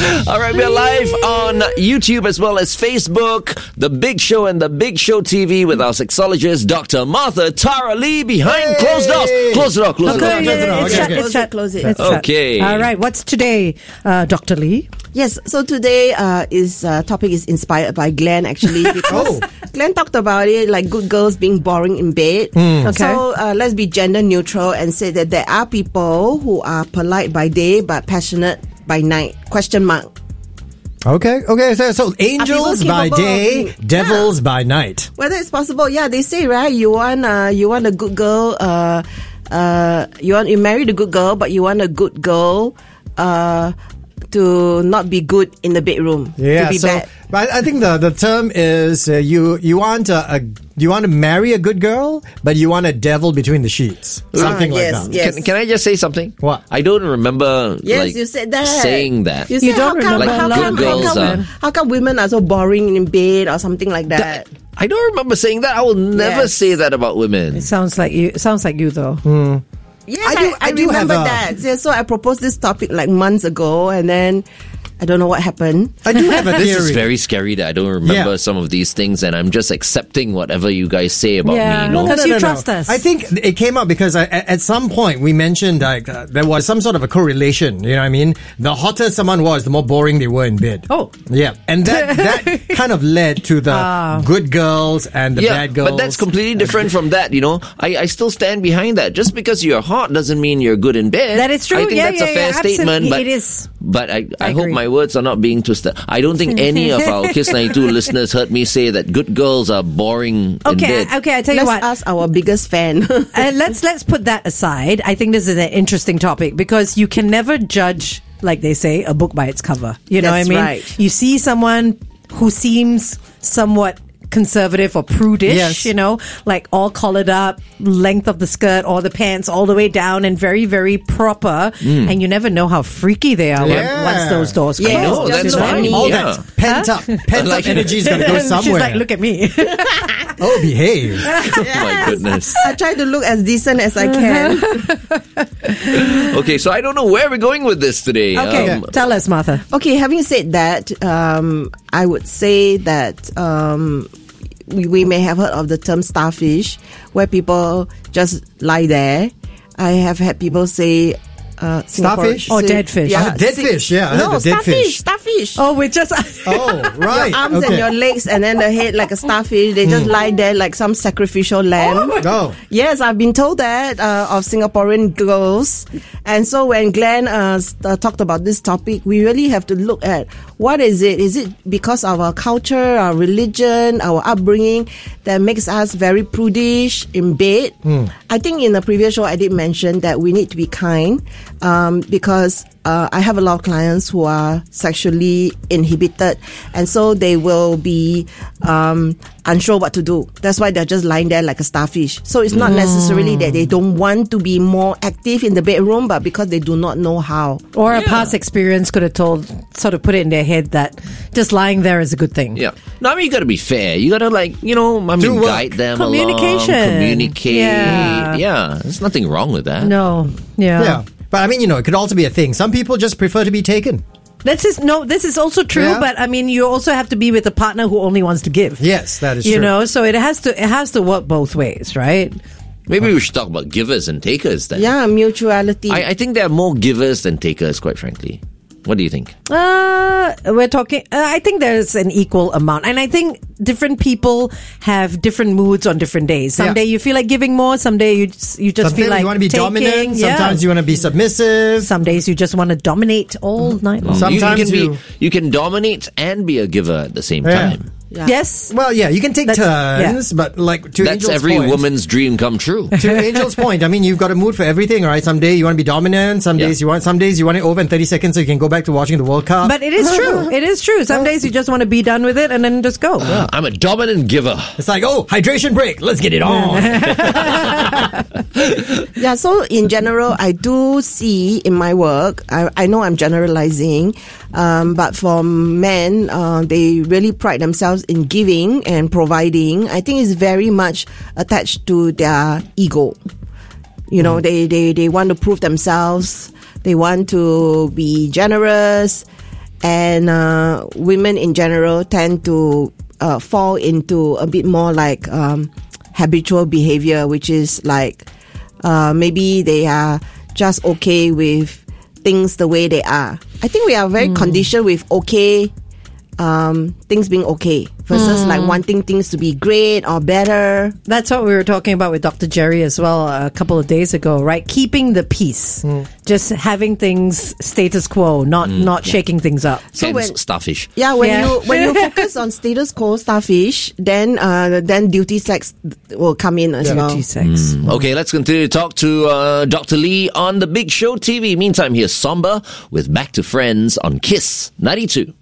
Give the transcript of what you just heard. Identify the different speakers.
Speaker 1: All right, we're live on YouTube as well as Facebook. The Big Show and The Big Show TV with our sexologist, Dr. Martha Tara Lee, behind closed doors. Close the door, close the door.
Speaker 2: It's shut. Close it.
Speaker 1: Okay.
Speaker 3: All right, what's today, Dr. Lee?
Speaker 2: Yes, so today topic is inspired by Glenn actually because Glenn talked about it like good girls being boring in bed.
Speaker 3: Okay.
Speaker 2: So let's be gender neutral and say that there are people who are polite by day but passionate by night. Question mark.
Speaker 4: Okay. So angels by day, devils by night.
Speaker 2: Whether it's possible, they say right. You want a good girl. You married a good girl, but you want a good girl. To not be good in the bedroom.
Speaker 4: Yeah,
Speaker 2: to be bad.
Speaker 4: But I think the term is you want to marry a good girl, but you want a devil between the sheets. Something like that.
Speaker 2: Yes.
Speaker 1: Can I just say something?
Speaker 4: What?
Speaker 1: I don't remember
Speaker 2: you said that.
Speaker 1: saying that.
Speaker 2: You said,
Speaker 3: don't remember.
Speaker 2: How come women are so boring in bed or something like that?
Speaker 1: I don't remember saying that. I will never say that about women.
Speaker 3: It sounds like you though.
Speaker 2: Yes, I
Speaker 4: do
Speaker 2: remember
Speaker 4: have
Speaker 2: that. Yeah, so I proposed this topic like months ago, and then I don't know what happened.
Speaker 4: I do have a theory.
Speaker 1: This is very scary that I don't remember some of these things, and I'm just accepting whatever you guys say about me.
Speaker 3: No, because you trust us.
Speaker 4: I think it came up because at some point we mentioned there was some sort of a correlation. You know what I mean? The hotter someone was, the more boring they were in bed.
Speaker 3: Oh.
Speaker 4: Yeah. And that kind of led to the good girls and the bad girls.
Speaker 1: But that's completely different from that, I still stand behind that. Just because you're hot doesn't mean you're good in bed.
Speaker 3: That is true.
Speaker 1: I think that's a fair statement. But
Speaker 3: it is.
Speaker 1: But I hope my words are not being twisted. I don't think any of our Kiss 92 listeners heard me say that good girls are boring in bed.
Speaker 3: Okay, I tell you what.
Speaker 2: Let's ask our biggest fan.
Speaker 3: Let's put that aside. I think this is an interesting topic because you can never judge, like they say, a book by its cover. You know what I mean?
Speaker 2: Right.
Speaker 3: You see someone who seems somewhat conservative or prudish, like all collared up, length of the skirt or the pants all the way down and very, very proper. And you never know how freaky they are once those doors close.
Speaker 2: Yes,
Speaker 1: No, that's fine.
Speaker 4: All
Speaker 1: Yeah.
Speaker 4: that pent up energy is going to go somewhere.
Speaker 3: She's like, look at me.
Speaker 4: Behave.
Speaker 1: Oh my goodness.
Speaker 2: I try to look as decent as I can.
Speaker 1: Okay, so I don't know where we're going with this today.
Speaker 3: Okay, tell us, Martha.
Speaker 2: Okay, having said that, I would say that we may have heard of the term starfish, where people just lie there. I have had people say
Speaker 4: Starfish?
Speaker 3: Or dead fish.
Speaker 4: Dead fish, yeah. I heard
Speaker 2: No,
Speaker 4: the dead fish.
Speaker 2: starfish.
Speaker 3: Oh, we just...
Speaker 4: Oh, right.
Speaker 2: Your arms and your legs and then the head like a starfish. They just lie there like some sacrificial lamb.
Speaker 4: Oh.
Speaker 2: Yes, I've been told that of Singaporean girls. And so when Glenn talked about this topic, we really have to look at what is it? Is it because of our culture, our religion, our upbringing that makes us very prudish in bed? I think in the previous show I did mention that we need to be kind because I have a lot of clients who are sexually inhibited, and so they will be unsure what to do. That's why they're just lying there like a starfish. So it's not necessarily that they don't want to be more active in the bedroom, but because they do not know how.
Speaker 3: Or a past experience could have sort of put it in their head that just lying there is a good thing.
Speaker 1: Yeah. No, I mean, you gotta be fair. You gotta guide them
Speaker 3: Communication.
Speaker 1: along, communicate.
Speaker 3: Yeah.
Speaker 1: Yeah. There's nothing wrong with that.
Speaker 3: No. Yeah.
Speaker 4: But I mean, it could also be a thing. Some people just prefer to be taken.
Speaker 3: This is also true,
Speaker 4: Yeah.
Speaker 3: but I mean, you also have to be with a partner who only wants to give.
Speaker 4: Yes, that is true.
Speaker 3: So it has to work both ways, right?
Speaker 1: Maybe we should talk about givers and takers then.
Speaker 2: Yeah, mutuality.
Speaker 1: I think there are more givers than takers, quite frankly. What do you think?
Speaker 3: We're talking. I think there's an equal amount, and I think different people have different moods on different days. Some day you feel like giving more. Some day you just feel like
Speaker 4: you want to be
Speaker 3: taking.
Speaker 4: dominant.
Speaker 3: Yeah.
Speaker 4: Sometimes you want to be submissive.
Speaker 3: Some days you just want to dominate all night long.
Speaker 4: Sometimes
Speaker 1: you can dominate and be a giver at the same time.
Speaker 2: Yeah.
Speaker 3: Yes.
Speaker 4: Well, yeah, you can take turns, but like to
Speaker 1: That's
Speaker 4: Angel's
Speaker 1: every
Speaker 4: point,
Speaker 1: woman's dream come true.
Speaker 4: To Angel's point, I mean, you've got a mood for everything, right? Some day you want to be dominant. Some days you want it over in 30 seconds so you can go back to watching the World Cup.
Speaker 3: But it is true. It is true. Some days you just want to be done with it and then just go.
Speaker 1: I'm a dominant giver.
Speaker 4: It's like, hydration break. Let's get it on.
Speaker 2: Yeah, so in general, I do see in my work, I know I'm generalizing, but for men, they really pride themselves in giving and providing. I think it's very much attached to their ego. They want to prove themselves. They want to be generous. and women in general tend to fall into a bit more like habitual behavior, which is like maybe they are just okay with things the way they are. I think we are very conditioned with okay, things being okay versus like wanting things to be great or better.
Speaker 3: That's what we were talking about with Dr. Jerry as well a couple of days ago, right? Keeping the peace, just having things status quo, not shaking things up.
Speaker 1: So starfish.
Speaker 2: Yeah, when you focus on status quo, starfish, then duty sex will come in as well.
Speaker 3: Duty sex.
Speaker 1: Okay, let's continue to talk to Dr. Lee on The Big Show TV. Meantime, here's Somber with Back to Friends on Kiss 92.